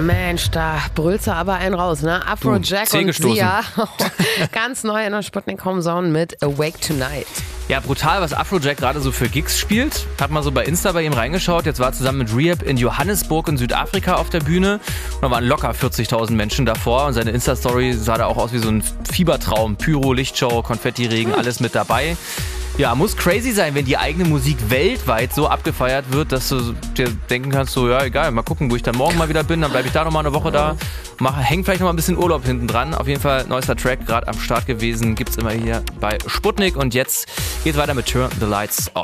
Mensch, da brüllst du aber einen raus, ne? Afrojack und Sia. Ganz neu in der Sputnik Homezone mit Awake Tonight. Ja, brutal, was Afrojack gerade so für Gigs spielt. Hat mal so bei Insta bei ihm reingeschaut. Jetzt war er zusammen mit Rehab in Johannesburg in Südafrika auf der Bühne. Und da waren locker 40.000 Menschen davor. Und seine Insta-Story sah da auch aus wie so ein Fiebertraum. Pyro, Lichtshow, Konfettiregen, alles mit dabei. Ja, muss crazy sein, wenn die eigene Musik weltweit so abgefeiert wird, dass du dir denken kannst, so, ja, egal, mal gucken, wo ich dann morgen mal wieder bin, dann bleibe ich da nochmal eine Woche da, häng vielleicht nochmal ein bisschen Urlaub hinten dran. Auf jeden Fall neuester Track, gerade am Start gewesen, gibt's immer hier bei Sputnik und jetzt geht's weiter mit Turn the Lights Off.